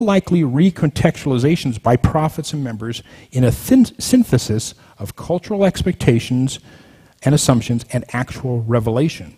likely recontextualizations by prophets and members in a synthesis of cultural expectations and assumptions and actual revelation.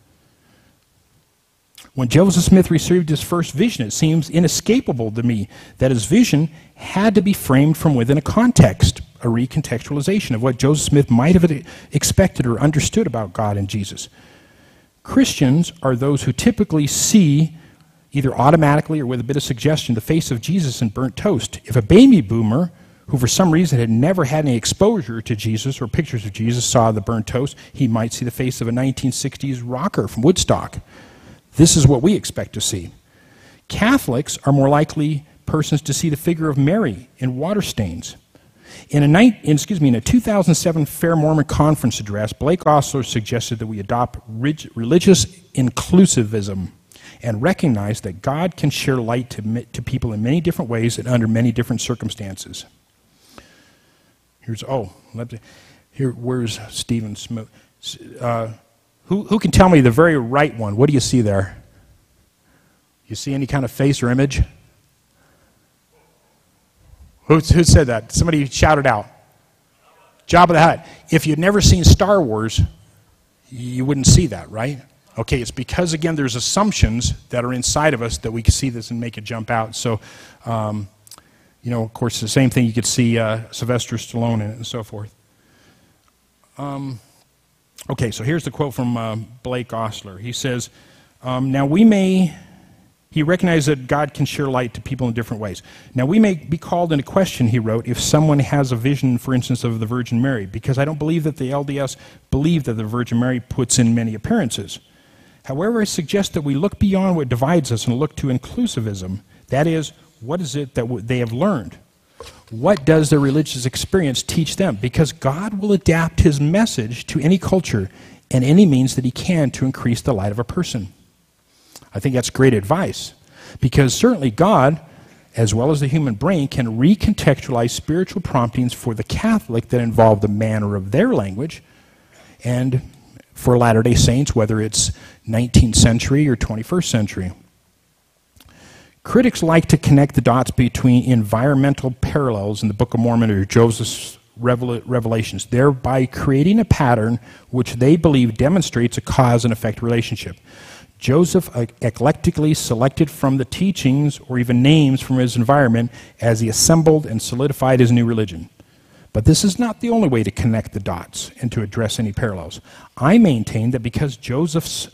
When Joseph Smith received his first vision, it seems inescapable to me that his vision had to be framed from within a context, a recontextualization of what Joseph Smith might have expected or understood about God and Jesus. Christians are those who typically see, either automatically or with a bit of suggestion, the face of Jesus in burnt toast. If a baby boomer who for some reason had never had any exposure to Jesus or pictures of Jesus saw the burnt toast, he might see the face of a 1960s rocker from Woodstock. This is what we expect to see. Catholics are more likely persons to see the figure of Mary in water stains. In a 2007 Fair Mormon Conference address, Blake Ostler suggested that we adopt religious inclusivism and recognize that God can share light to people in many different ways and under many different circumstances. Where's Stephen Smoot? Who can tell me the very right one? What do you see there? You see any kind of face or image? Who said that? Somebody shouted out. Jabba the Hutt. If you'd never seen Star Wars, you wouldn't see that, right? Okay, it's because, again, there's assumptions that are inside of us that we can see this and make it jump out. So, of course, the same thing, you could see Sylvester Stallone in it and so forth. Okay, so here's the quote from Blake Ostler. He says, he recognized that God can share light to people in different ways. Now, we may be called into question, he wrote, if someone has a vision, for instance, of the Virgin Mary, because I don't believe that the LDS believe that the Virgin Mary puts in many appearances. However, I suggest that we look beyond what divides us and look to inclusivism. That is, what is it that they have learned? What does their religious experience teach them? Because God will adapt his message to any culture and any means that he can to increase the light of a person. I think that's great advice, because certainly God, as well as the human brain, can recontextualize spiritual promptings for the Catholic that involve the manner of their language, and for Latter-day Saints, whether it's 19th century or 21st century. Critics like to connect the dots between environmental parallels in the Book of Mormon or Joseph's revelations, thereby creating a pattern which they believe demonstrates a cause and effect relationship. Joseph eclectically selected from the teachings or even names from his environment as he assembled and solidified his new religion. But this is not the only way to connect the dots and to address any parallels. I maintain that because Joseph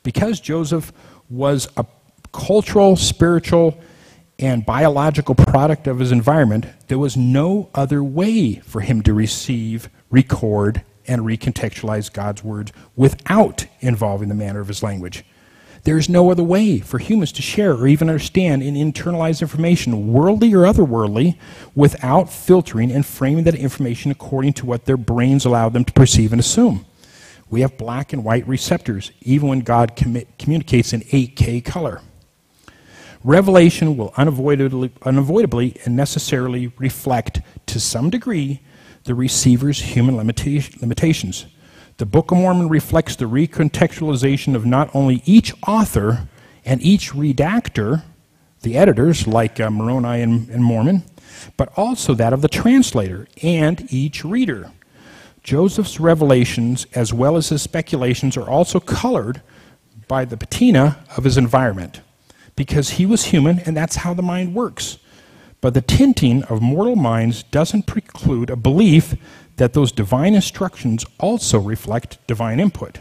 was a cultural, spiritual, and biological product of his environment, there was no other way for him to receive, record, and recontextualize God's words without involving the manner of his language. There is no other way for humans to share or even understand and internalize information, worldly or otherworldly, without filtering and framing that information according to what their brains allow them to perceive and assume. We have black and white receptors, even when God communicates in 8K color. Revelation will unavoidably and necessarily reflect, to some degree, the receiver's human limitations. The Book of Mormon reflects the recontextualization of not only each author and each redactor, the editors like Moroni and Mormon, but also that of the translator and each reader. Joseph's revelations, as well as his speculations, are also colored by the patina of his environment, because he was human and that's how the mind works. But the tinting of mortal minds doesn't preclude a belief that those divine instructions also reflect divine input.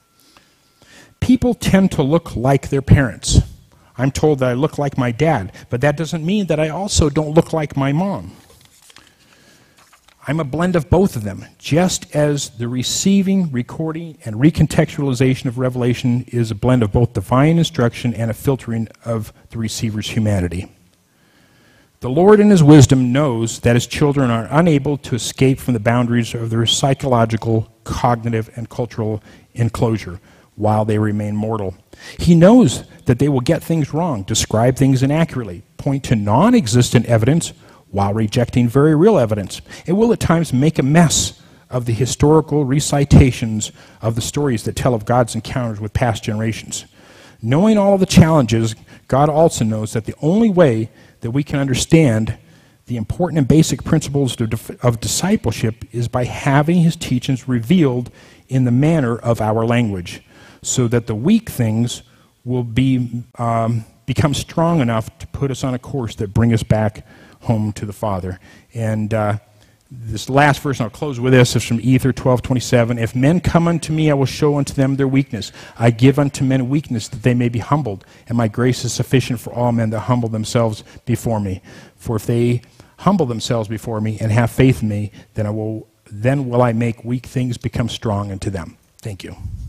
People tend to look like their parents. I'm told that I look like my dad, but that doesn't mean that I also don't look like my mom. I'm a blend of both of them, just as the receiving, recording, and recontextualization of revelation is a blend of both divine instruction and a filtering of the receiver's humanity. The Lord in his wisdom knows that his children are unable to escape from the boundaries of their psychological, cognitive, and cultural enclosure while they remain mortal. He knows that they will get things wrong, describe things inaccurately, point to non-existent evidence while rejecting very real evidence. It will at times make a mess of the historical recitations of the stories that tell of God's encounters with past generations. Knowing all of the challenges, God also knows that the only way that we can understand the important and basic principles of discipleship is by having his teachings revealed in the manner of our language, so that the weak things will become strong enough to put us on a course that bring us back home to the Father. And this last verse, and I'll close with this, is from Ether 12:27. If men come unto me, I will show unto them their weakness. I give unto men weakness that they may be humbled, and my grace is sufficient for all men that humble themselves before me. For if they humble themselves before me and have faith in me, then will I make weak things become strong unto them. Thank you.